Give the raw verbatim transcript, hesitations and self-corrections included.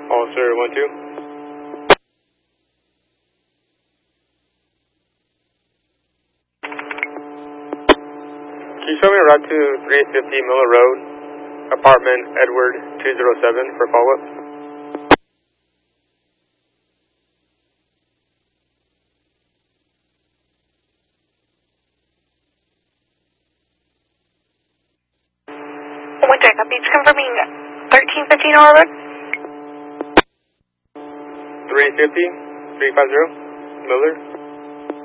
Officer one two. Can you show me a route to three fifty Miller Road, apartment Edward two zero seven for follow-up? One Jack, Beach confirming thirteen fifteen Miller Road. three fifty, three fifty, Miller.